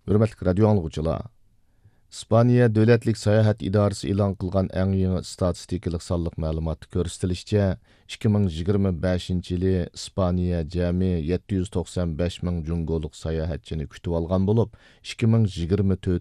Hürmetlik radio anlıqçılar. İspaniya Dövlətlik Sayahat İdarəsi elan qılğan ən yeni statistikалық sallıq məlumatı göstərilishicha 2025 yılı İspaniya cəmi 795 min cungoluq sayahatchini kütüb alğan olub, 2024